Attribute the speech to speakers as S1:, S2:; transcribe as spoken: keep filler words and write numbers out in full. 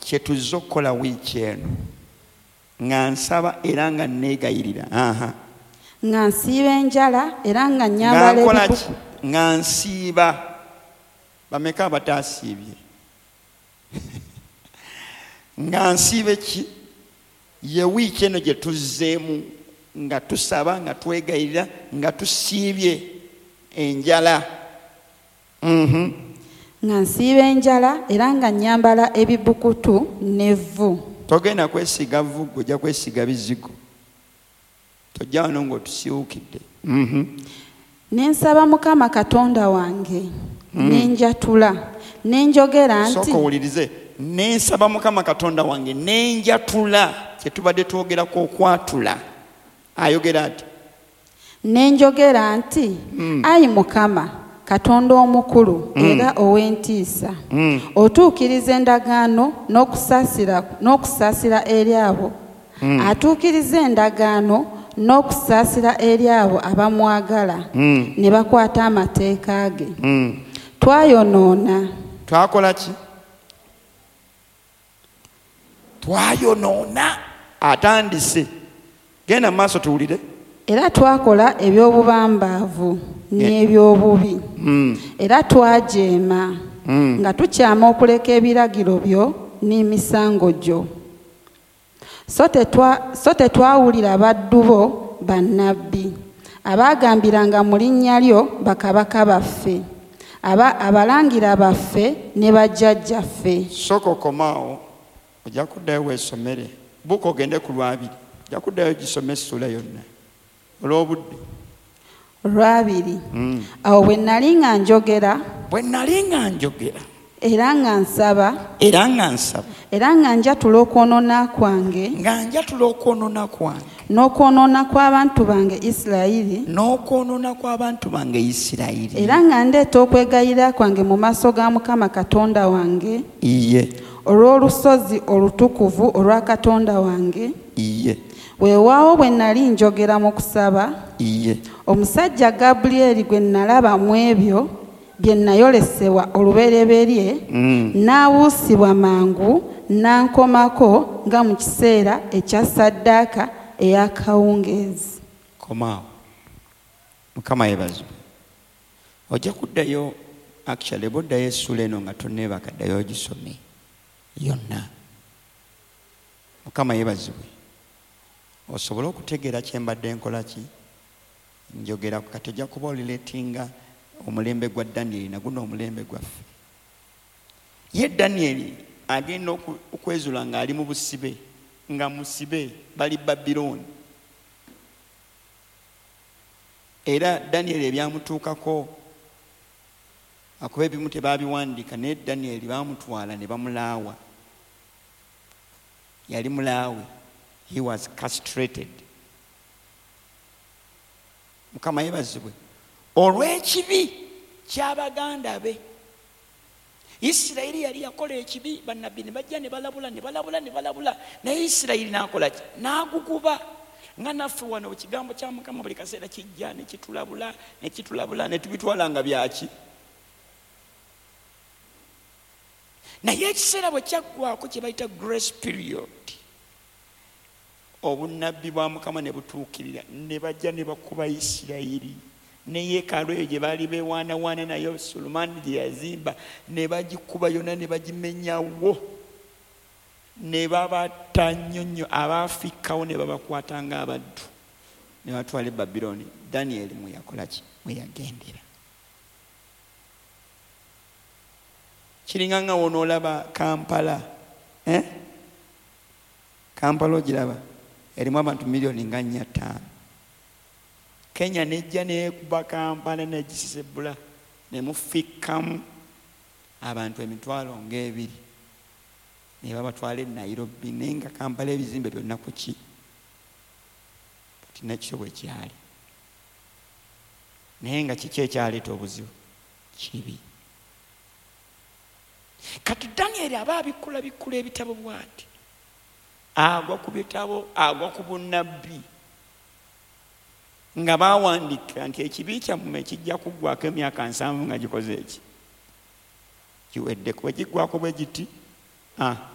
S1: kye tuzza okukola wiiki eno nga nsaba era nga neegayirira aha
S2: nga nsiiba enjala era nga nyambala ebibuku
S1: nga nsiiba bameka abataasiibye nga nsiibe ki ye wiiki eno gye tuzzeemu nga tusaba nga twegayirira nga tusiibye enjala mhm
S2: nga nsiiba enjala era nga nyambala ebibukutu n'evvu.
S1: Togenda kwesiga vvugo, ojja kwesiga bizigo. Tojja wano ng'otusiwukidde. mhm
S2: Nensaba Mukama Katonda wange nenjatula nenjogera nti
S1: sooka owulirize nensaba Mukama Katonda wange nenjatula kye tubadde twogerako okwatula ayogera ati
S2: nenjogera nti ayi Mukama Katonda omukulu era ow'entiisa otuukiriza endagaano n'okusaasira n'okusaasira eri abo atuukiriza endagaano n'okusaasira eri abo abamwagala ne bakwata amateeka ge. Twayonoona.
S1: Twakola ki? Twayonoona. Atandise. Genda mu maaso tuwulire.
S2: Era twakola eby'obubambaavu n'eby'obubi. Era twajeema nga tukyama okuleka ebiragiro byo n'emisango gyo. So tetwawulira baddu bo bannabbi abaagambiranga mu linnya lyo bakabaka baffe abalangira baffe ne bajjajjaffe.
S1: Sooka okomaawo ojja kuddayo weesomere buuka ogende ku lwabiri ojja kuddayo gisome essula yonna olw'obudde.
S2: Lwabiri. Awo bwe nnali nga njogera
S1: bwe nnali nga njogera
S2: era nga nsaba
S1: era nga nsaba
S2: era nga njatula okwonoona kwange
S1: nga njatula okwonoona kwange
S2: n'okwonoona kw'abantu bange Isirayiri
S1: n'okwonoona kw'abantu bange Isirayiri
S2: era nga ndeeta okwegayirira kwange mu maaso ga Mukama Katonda wange
S1: iye
S2: olw'olusozi olutukuvu olwa Katonda wange
S1: iye
S2: weewaawo bwe nnali njogera mu kusaba
S1: iye
S2: omusajja Gabulyeri gwe nalaba mu ebyo bye nayolesebwa olubereberye n'abuusibwa mangu n'ankomako nga mu kiseera ekya ssaddaaka ey'akawungeezi.
S1: Komaawo. Mukama yeebazibwe. Ojja kuddayo actually boddayo essula eno nga tonneebaka ddayo ogisome yonna. Mukama yeebazibwe. Osobole okutegeera kye mbadde nkola ki njogera kati ojja kuba olireetinga omulembe gwa Danyeri naguno omulembe gwaffe. Ye Danyeri agenda okwezula ng'ali mu busibe nga musibe bali Babilooni. Era Danyeri ebyamutuukako akuba ebimu tebaabiwandiika naye Danyeri baamutwala ne bamulaawa. Yali mulaawe. He was castrated. Mukama yeebazibwe. Olw'ekibi ky'abaganda be Isirayiri yali yakola ekibi bannabbi ne bajja ne balabula ne balabula ne balabula naye Isirayiri n'akola ki n'aguguba nga naffe wano ekigambo kya Mukama buli kaseera kijja ne kitulabula ne kitulabula ne tubitwala nga byaki. Naye ekiseera bwe kyaggwako kye bayita grace period obunnabbi bwa Mukama ne butuukirira ne bajja ne bakuba Isirayiri ne yeekaalu eyo gye baali beewaanawaana nayo Sulemaani gye yazimba ne bagikuba yonna ne bagimenyawo ne babatta nnyo nnyo abaafikkawo ne babakwata ng'abaddu ne batwala e Babilooni. Danyeri mwe yakola ki mwe yagendera. Kiringa nga wonoolaba Kampala eh? Kampala ogiraba erimu abantu miliyoni nga nnya ttaano. Kenya nejja neekuba Kampala negisisebula ne mufikkamu abantu emitwalo ng'ebiri ne babatwala e Nairobi naye nga Kampala ebizimbe byonna ku ki kati nakyo bwe kyali naye nga kiki ekyaleeta obuzibu kibi. Kati Danyeri aba abikkula bikkula ebitabo bw'ati agwa ku bitabo agwa ku bunnabbi nga baawandika nti ekibi kyammwe kijja kuggwako emyaka nsanvu nga gikoze eki kiwedde kuba giggwako bwe giti